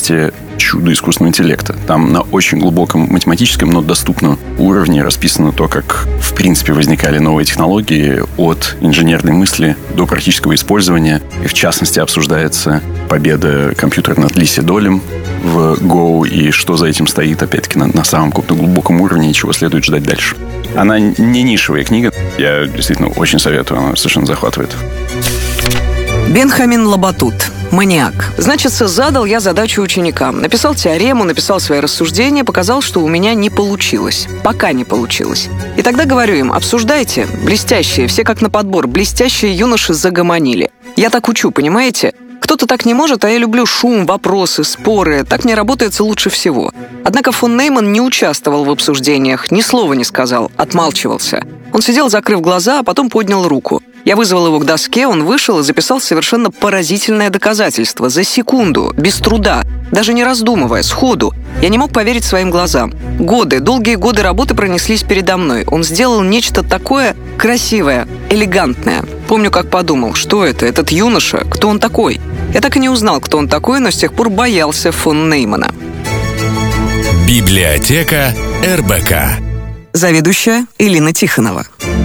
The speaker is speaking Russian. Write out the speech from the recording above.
части чудо искусственного интеллекта. Там на очень глубоком математическом, но доступном уровне расписано то, как в принципе возникали новые технологии от инженерной мысли до практического использования. И в частности обсуждается победа компьютера над Ли Седолем в Go и что за этим стоит, опять-таки, на самом глубоком уровне и чего следует ждать дальше. Она не нишевая книга. Я действительно очень советую. Она совершенно захватывает. Бенхамин Лабатут. Маниак. Значится, задал я задачу ученикам. Написал теорему, написал свои рассуждения, показал, что у меня не получилось. Пока не получилось. И тогда говорю им: обсуждайте. Блестящие, все как на подбор, блестящие юноши загомонили. Я так учу, понимаете? Кто-то так не может, а я люблю шум, вопросы, споры. Так мне работается лучше всего. Однако фон Нейман не участвовал в обсуждениях, ни слова не сказал, отмалчивался. Он сидел, закрыв глаза, а потом поднял руку. Я вызвал его к доске, он вышел и записал совершенно поразительное доказательство. За секунду, без труда, даже не раздумывая, сходу. Я не мог поверить своим глазам. Долгие годы работы пронеслись передо мной. Он сделал нечто такое красивое, элегантное. Помню, как подумал, что это, этот юноша, кто он такой? Я так и не узнал, кто он такой, но с тех пор боялся фон Неймана. Библиотека РБК. Заведующая Элина Тихонова.